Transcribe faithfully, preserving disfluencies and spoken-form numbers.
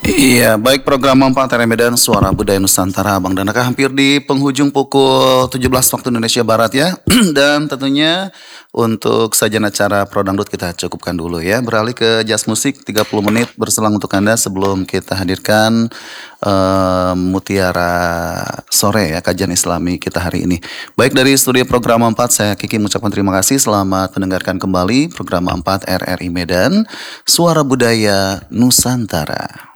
Iya, baik program empat R Medan Suara Budaya Nusantara Bang Danaka hampir di penghujung pukul tujuh belas waktu Indonesia Barat ya. Dan tentunya untuk sajian acara Pro Dangdut kita cukupkan dulu ya. Beralih ke jazz musik tiga puluh menit berselang untuk Anda sebelum kita hadirkan eh, Mutiara Sore ya, kajian Islami kita hari ini. Baik dari studio program empat saya Kiki mengucapkan terima kasih. Selamat mendengarkan kembali program empat R R I Medan Suara Budaya Nusantara.